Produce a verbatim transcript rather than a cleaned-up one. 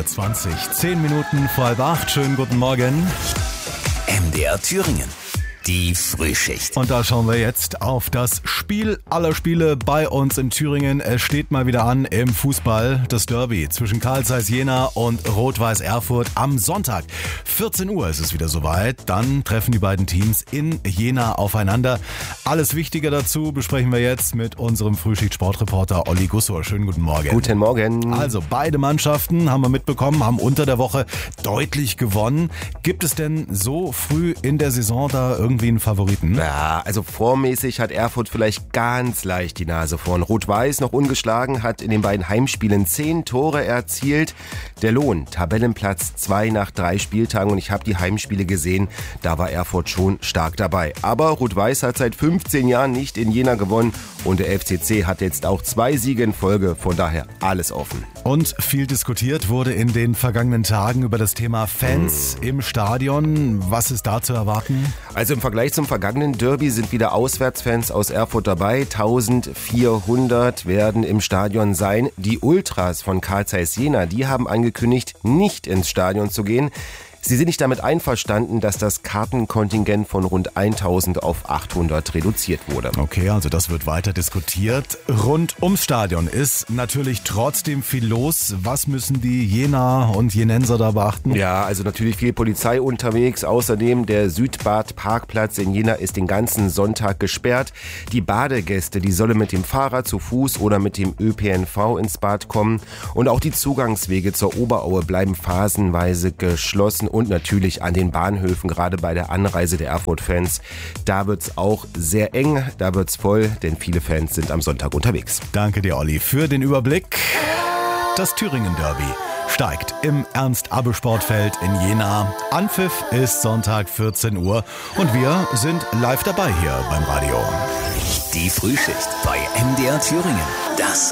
Uhr zwanzig, zehn Minuten vor halb acht. Schönen guten Morgen. M D R Thüringen. Die Frühschicht. Und da schauen wir jetzt auf das Spiel aller Spiele bei uns in Thüringen. Es steht mal wieder an im Fußball. Das Derby zwischen Carl Zeiss Jena und Rot-Weiß Erfurt am Sonntag. vierzehn Uhr ist es wieder soweit. Dann treffen die beiden Teams in Jena aufeinander. Alles Wichtige dazu besprechen wir jetzt mit unserem Frühschicht-Sportreporter Olli Gussor. Schönen guten Morgen. Guten Morgen. Also beide Mannschaften, haben wir mitbekommen, haben unter der Woche deutlich gewonnen. Gibt es denn so früh in der Saison da irgendwie einen Favoriten? Ja, also formmäßig hat Erfurt vielleicht ganz leicht die Nase vorn. Rot-Weiß noch ungeschlagen, hat in den beiden Heimspielen zehn Tore erzielt. Der Lohn, Tabellenplatz zwei nach drei Spieltagen, und ich habe die Heimspiele gesehen, da war Erfurt schon stark dabei. Aber Rot-Weiß hat seit fünfzehn Jahren nicht in Jena gewonnen und der F C C hat jetzt auch zwei Siege in Folge, von daher alles offen. Und viel diskutiert wurde in den vergangenen Tagen über das Thema Fans hm. im Stadion. Was ist da zu erwarten? Also im Vergleich zum vergangenen Derby sind wieder Auswärtsfans aus Erfurt dabei. eintausendvierhundert werden im Stadion sein. Die Ultras von Carl Zeiss Jena, die haben angekündigt, nicht ins Stadion zu gehen. Sie sind nicht damit einverstanden, dass das Kartenkontingent von rund eintausend auf achthundert reduziert wurde. Okay, also das wird weiter diskutiert. Rund ums Stadion ist natürlich trotzdem viel los. Was müssen die Jena und Jenenser da beachten? Ja, also natürlich viel Polizei unterwegs. Außerdem der Südbad-Parkplatz in Jena ist den ganzen Sonntag gesperrt. Die Badegäste, die sollen mit dem Fahrrad, zu Fuß oder mit dem Ö P N V ins Bad kommen. Und auch die Zugangswege zur Oberaue bleiben phasenweise geschlossen. Und natürlich an den Bahnhöfen, gerade bei der Anreise der Erfurt-Fans. Da wird's auch sehr eng, da wird's voll, denn viele Fans sind am Sonntag unterwegs. Danke dir, Olli, für den Überblick. Das Thüringen-Derby steigt im Ernst-Abbe-Sportfeld in Jena. Anpfiff ist Sonntag vierzehn Uhr und wir sind live dabei hier beim Radio. Die Frühschicht bei M D R Thüringen. Das